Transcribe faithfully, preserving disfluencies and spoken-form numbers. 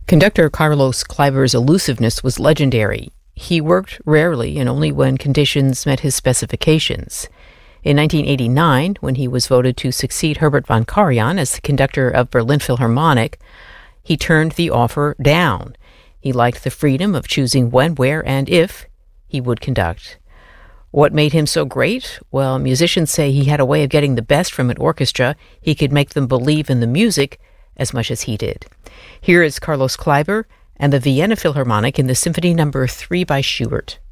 Conductor Carlos Kleiber's elusiveness was legendary. He worked rarely and only when conditions met his specifications. In nineteen eighty-nine, when he was voted to succeed Herbert von Karajan as the conductor of Berlin Philharmonic, he turned the offer down. He liked the freedom of choosing when, where, and if he would conduct. What made him so great? Well, musicians say he had a way of getting the best from an orchestra. He could make them believe in the music as much as he did. Here is Carlos Kleiber and the Vienna Philharmonic in the Symphony Number three by Schubert.